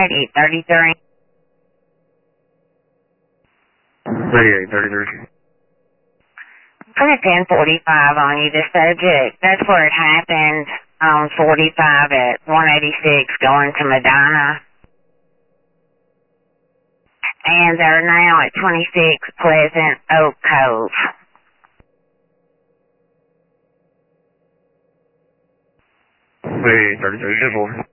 8833. 8833. Put a 1045 on you, the subject. That's where it happened on 45 at 186 going to Medina. And they're now at 26 Pleasant Oak Cove. 8833, 10-4.